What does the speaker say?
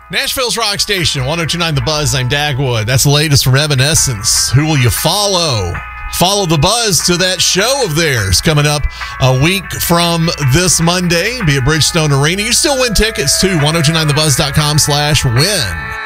Nashville's Rock Station, 102.9 The Buzz. I'm Dagwood. That's the latest from Evanescence. Who will you follow? Follow The Buzz to that show of theirs coming up a week from this Monday. Be at Bridgestone Arena. You still win tickets to 1029thebuzz.com/win.